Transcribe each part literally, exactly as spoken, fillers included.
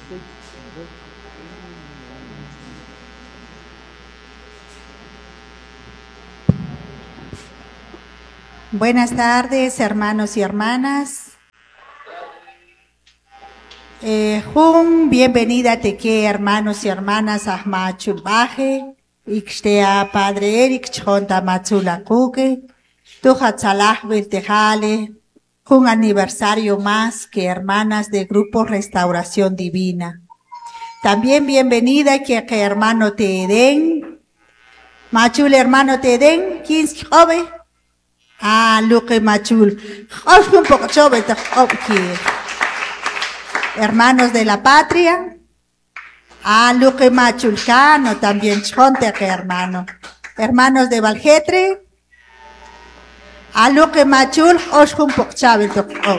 Buenas tardes, hermanos y hermanas. Eh, Jun, bienvenida teque, hermanos y hermanas, Ahmad Chulbaje, Ixtea Padre Eric Chonta Matzula Kuke, Tuja Tzalah Viltejale, un aniversario más que hermanas de Grupo Restauración Divina. También bienvenida que, que hermano Teden, Machul hermano Teden, quince joven. Ah, Luque Machul. Un poco joven, hermanos de la patria. Ah, Luque Machulcano, también chonte que hermano. Hermanos de Valjetre. Ah, Luque Machul, un poco joven,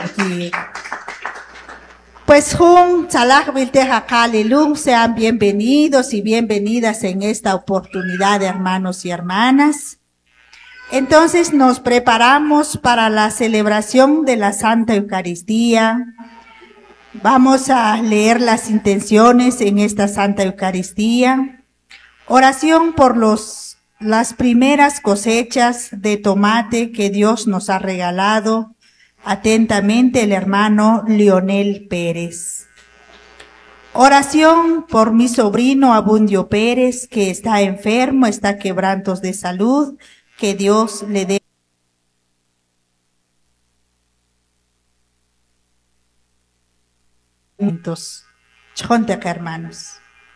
pues Jun, Tzalah Vilteja Kalilum, sean bienvenidos y bienvenidas en esta oportunidad, hermanos y hermanas. Entonces nos preparamos para la celebración de la Santa Eucaristía. Vamos a leer las intenciones en esta Santa Eucaristía. Oración por los, las primeras cosechas de tomate que Dios nos ha regalado. Atentamente el hermano Leonel Pérez. Oración por mi sobrino Abundio Pérez, que está enfermo, está quebrantos de salud, que Dios le dé. Chonteca, hermanos.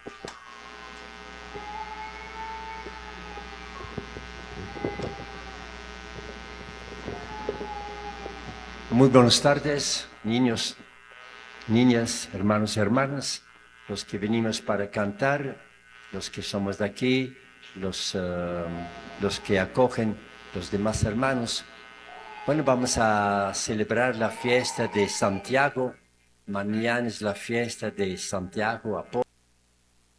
Muy buenas tardes, niños, niñas, hermanos y hermanas, los que venimos para cantar, los que somos de aquí, los, uh, los que acogen los demás hermanos. Bueno, vamos a celebrar la fiesta de Santiago. Mañana es la fiesta de Santiago Apóstol.